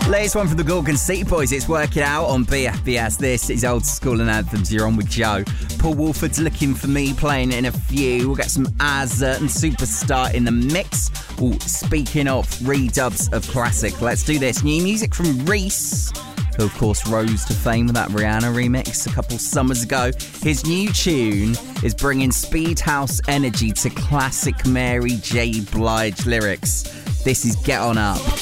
Latest one from the Gorgon City Boys. It's Working Out on BFBS. This is Old School and Anthems. You're on with Joe. Paul Wolford's Looking For Me, playing in a few. We'll get some Azert and Superstar in the mix. Ooh, speaking of redubs of classic, let's do this. New music from Reese, who of course rose to fame with that Rihanna remix a couple summers ago. His new tune is bringing speed house energy to classic Mary J. Blige lyrics. This is Get On Up.